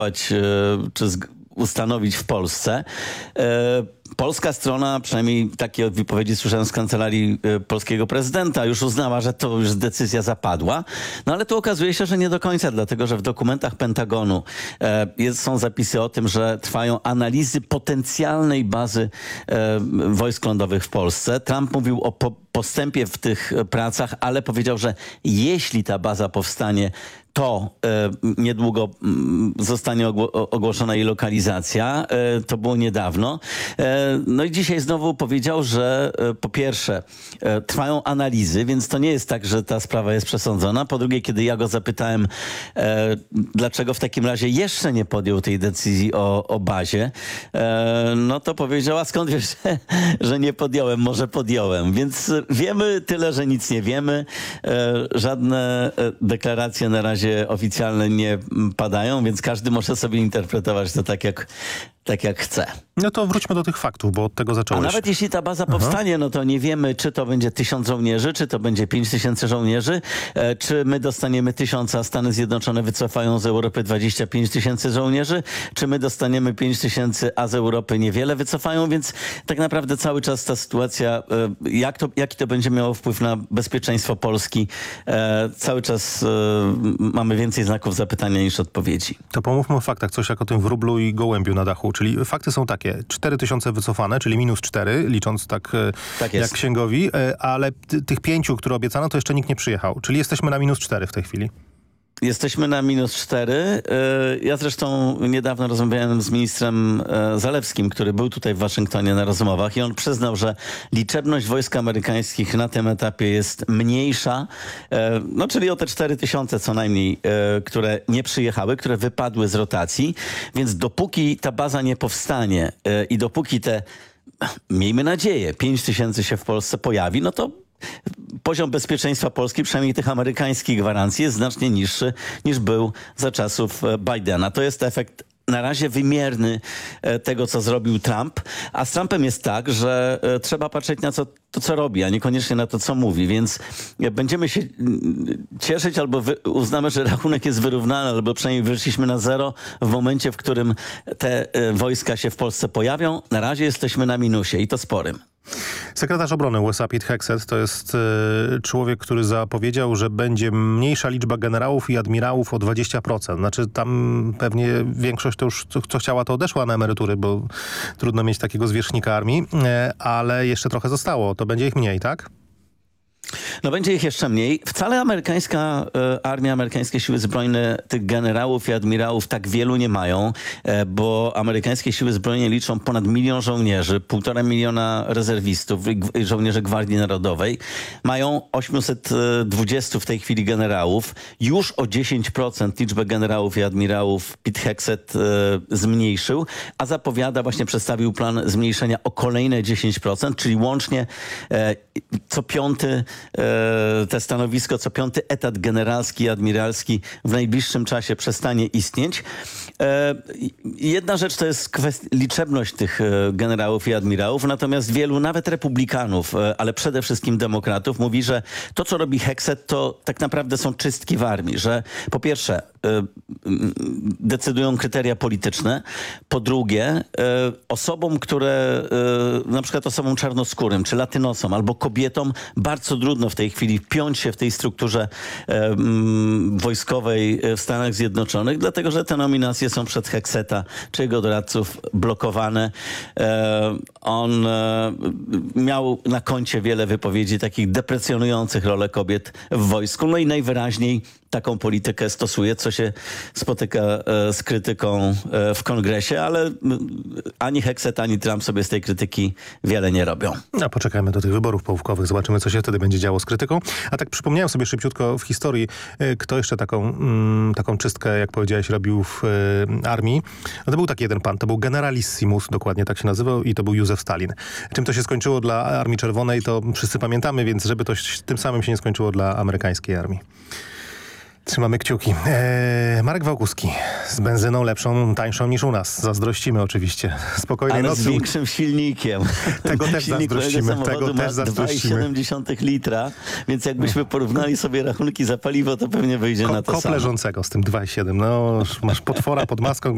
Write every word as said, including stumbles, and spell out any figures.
czy ustanowić w Polsce. Polska strona, przynajmniej takie wypowiedzi słyszałem z kancelarii polskiego prezydenta, już uznała, że to już decyzja zapadła. No ale tu okazuje się, że nie do końca, dlatego że w dokumentach Pentagonu e, jest, są zapisy o tym, że trwają analizy potencjalnej bazy e, wojsk lądowych w Polsce. Trump mówił o po, postępie w tych pracach, ale powiedział, że jeśli ta baza powstanie, to e, niedługo m, zostanie ogło ogłoszona jej lokalizacja. E, to było niedawno. E, no i dzisiaj znowu powiedział, że e, po pierwsze e, trwają analizy, więc to nie jest tak, że ta sprawa jest przesądzona. Po drugie, kiedy ja go zapytałem, e, dlaczego w takim razie jeszcze nie podjął tej decyzji o, o bazie, e, no to powiedział, a skąd wiesz, że, że nie podjąłem? Może podjąłem. Więc wiemy tyle, że nic nie wiemy. E, żadne deklaracje na razie oficjalne nie padają, więc każdy może sobie interpretować to tak jak, tak jak chce. No to wróćmy do tych faktów, bo od tego zacząłeś. A nawet jeśli ta baza powstanie, no to nie wiemy, czy to będzie tysiąc żołnierzy, czy to będzie pięć tysięcy żołnierzy, e, czy my dostaniemy tysiąc, a Stany Zjednoczone wycofają z Europy dwadzieścia pięć tysięcy żołnierzy, czy my dostaniemy pięć tysięcy, a z Europy niewiele wycofają, więc tak naprawdę cały czas ta sytuacja, e, jak to, jaki to będzie miało wpływ na bezpieczeństwo Polski, e, cały czas e, mamy więcej znaków zapytania niż odpowiedzi. To pomówmy o faktach, coś jak o tym wróblu i gołębiu na dachu, czyli fakty są takie, cztery tysiące wycofane, czyli minus cztery, licząc tak, tak jak księgowi, ale tych pięciu, które obiecano, to jeszcze nikt nie przyjechał, czyli jesteśmy na minus cztery w tej chwili. Jesteśmy na minus cztery. Ja zresztą niedawno rozmawiałem z ministrem Zalewskim, który był tutaj w Waszyngtonie na rozmowach i on przyznał, że liczebność wojsk amerykańskich na tym etapie jest mniejsza, no czyli o te cztery tysiące co najmniej, które nie przyjechały, które wypadły z rotacji, więc dopóki ta baza nie powstanie i dopóki te, miejmy nadzieję, pięć tysięcy się w Polsce pojawi, no to poziom bezpieczeństwa Polski, przynajmniej tych amerykańskich gwarancji, jest znacznie niższy niż był za czasów Bidena. To jest efekt na razie wymierny tego, co zrobił Trump. A z Trumpem jest tak, że trzeba patrzeć na co, to, co robi, a niekoniecznie na to, co mówi. Więc będziemy się cieszyć albo wy, uznamy, że rachunek jest wyrównany, albo przynajmniej wyszliśmy na zero w momencie, w którym te wojska się w Polsce pojawią. Na razie jesteśmy na minusie i to sporym. Sekretarz obrony U S A Pete Hegseth to jest y, człowiek, który zapowiedział, że będzie mniejsza liczba generałów i admirałów o dwadzieścia procent. Znaczy tam pewnie większość to już, co, co chciała, to odeszła na emerytury, bo trudno mieć takiego zwierzchnika armii, y, ale jeszcze trochę zostało. To będzie ich mniej, tak? No będzie ich jeszcze mniej. Wcale amerykańska e, armia, amerykańskie siły zbrojne tych generałów i admirałów tak wielu nie mają, e, bo amerykańskie siły zbrojne liczą ponad milion żołnierzy, półtora miliona rezerwistów i żołnierzy Gwardii Narodowej. Mają osiemset dwadzieścia w tej chwili generałów. Już o dziesięć procent liczbę generałów i admirałów Pete Hegseth e, zmniejszył, a zapowiada, właśnie przedstawił plan zmniejszenia o kolejne dziesięć procent, czyli łącznie e, co piąty te stanowisko, co piąty etat generalski i admiralski w najbliższym czasie przestanie istnieć. Jedna rzecz to jest kwestia, liczebność tych generałów i admirałów, natomiast wielu, nawet republikanów, ale przede wszystkim demokratów, mówi, że to, co robi Hegseth, to tak naprawdę są czystki w armii, że po pierwsze decydują kryteria polityczne, po drugie osobom, które na przykład osobom czarnoskórym, czy latynosom, albo kobietom bardzo trudno w tej chwili wpiąć się w tej strukturze e, wojskowej w Stanach Zjednoczonych, dlatego że te nominacje są przez Hegsetha czy jego doradców blokowane. E, on e, miał na koncie wiele wypowiedzi takich deprecjonujących rolę kobiet w wojsku, no i najwyraźniej taką politykę stosuje, co się spotyka e, z krytyką e, w kongresie, ale m, ani Hegseth, ani Trump sobie z tej krytyki wiele nie robią. No, poczekajmy do tych wyborów połówkowych, zobaczymy, co się wtedy będzie działo z krytyką. A tak przypomniałem sobie szybciutko w historii, e, kto jeszcze taką, mm, taką czystkę, jak powiedziałeś, robił w e, armii. No to był taki jeden pan, to był generalissimus, dokładnie tak się nazywał, i to był Józef Stalin. Czym to się skończyło dla Armii Czerwonej, to wszyscy pamiętamy, więc żeby to tym samym się nie skończyło dla amerykańskiej armii. Trzymamy kciuki. Eee, Marek Wałkuski z benzyną lepszą, tańszą niż u nas. Zazdrościmy oczywiście. Spokojnej Ale nocy. z większym silnikiem. Tego też Silnik zazdrościmy. Tego też ma dwa przecinek siedem litra, więc jakbyśmy porównali sobie rachunki za paliwo, to pewnie wyjdzie Ko na to kop samo. leżącego z tym dwa przecinek siedem. No, masz potwora pod maską.